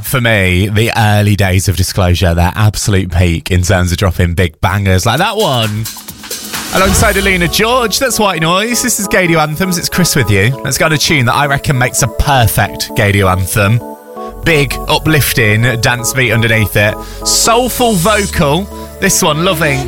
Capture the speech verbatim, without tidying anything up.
for me, the early days of Disclosure, their absolute peak in terms of dropping big bangers like that one. Alongside Alina George, that's White Noise. This is Gaydio Anthems. It's Chris with you. Let's go on a tune that I reckon makes a perfect Gaydio anthem. Big, uplifting dance beat underneath it. Soulful vocal. This one, Loving.